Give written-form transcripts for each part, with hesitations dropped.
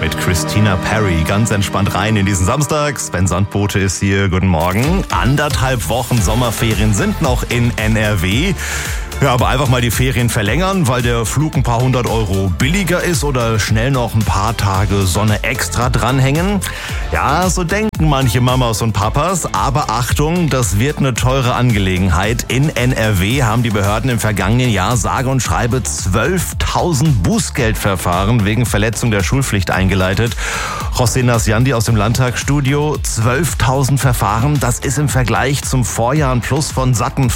mit Christina Perri. Ganz entspannt rein in diesen Samstag. Sven Sandbote ist hier. Guten Morgen. 1,5 Wochen Sommerferien sind noch in NRW. Ja, aber einfach mal die Ferien verlängern, weil der Flug ein paar 100 Euro billiger ist oder schnell noch ein paar Tage Sonne extra dranhängen. Ja, so denken manche Mamas und Papas. Aber Achtung, das wird eine teure Angelegenheit. In NRW haben die Behörden im vergangenen Jahr sage und schreibe 12.000 Bußgeldverfahren wegen Verletzung der Schulpflicht eingeleitet. José Nasjandi aus dem Landtagsstudio. 12.000 Verfahren, das ist im Vergleich zum Vorjahr ein Plus von satten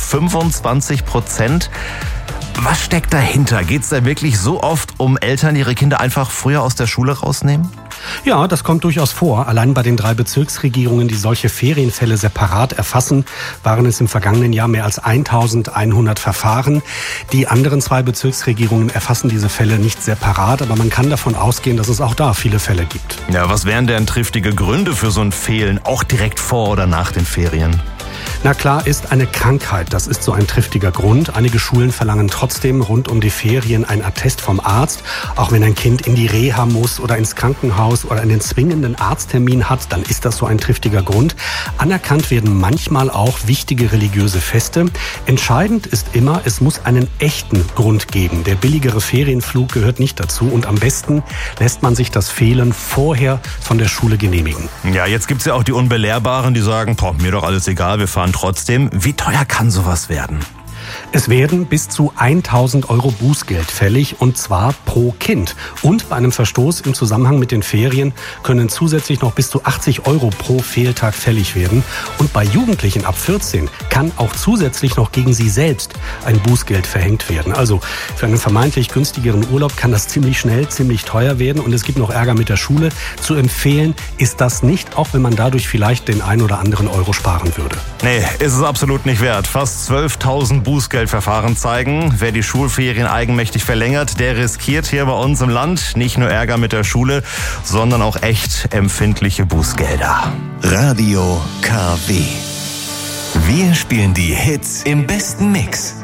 25%. Was steckt dahinter? Geht es da wirklich so oft um Eltern, die ihre Kinder einfach früher aus der Schule rausnehmen? Ja, das kommt durchaus vor. Allein bei den 3 Bezirksregierungen, die solche Ferienfälle separat erfassen, waren es im vergangenen Jahr mehr als 1.100 Verfahren. Die anderen 2 Bezirksregierungen erfassen diese Fälle nicht separat, aber man kann davon ausgehen, dass es auch da viele Fälle gibt. Ja, was wären denn triftige Gründe für so ein Fehlen, auch direkt vor oder nach den Ferien? Na klar ist eine Krankheit, das ist so ein triftiger Grund. Einige Schulen verlangen trotzdem rund um die Ferien ein Attest vom Arzt. Auch wenn ein Kind in die Reha muss oder ins Krankenhaus oder einen zwingenden Arzttermin hat, dann ist das so ein triftiger Grund. Anerkannt werden manchmal auch wichtige religiöse Feste. Entscheidend ist immer, es muss einen echten Grund geben. Der billigere Ferienflug gehört nicht dazu und am besten lässt man sich das Fehlen vorher von der Schule genehmigen. Ja, jetzt gibt's ja auch die Unbelehrbaren, die sagen, mir doch alles egal, wir fahren trotzdem. Wie teuer kann sowas werden? Es werden bis zu 1.000 Euro Bußgeld fällig und zwar pro Kind. Und bei einem Verstoß im Zusammenhang mit den Ferien können zusätzlich noch bis zu 80 Euro pro Fehltag fällig werden. Und bei Jugendlichen ab 14 kann auch zusätzlich noch gegen sie selbst ein Bußgeld verhängt werden. Also für einen vermeintlich günstigeren Urlaub kann das ziemlich schnell, ziemlich teuer werden und es gibt noch Ärger mit der Schule. Zu empfehlen ist das nicht, auch wenn man dadurch vielleicht den ein oder anderen Euro sparen würde. Nee, ist es absolut nicht wert. Fast 12.000 Bußgeldverfahren zeigen, wer die Schulferien eigenmächtig verlängert, der riskiert hier bei uns im Land nicht nur Ärger mit der Schule, sondern auch echt empfindliche Bußgelder. Radio KW. Wir spielen die Hits im besten Mix.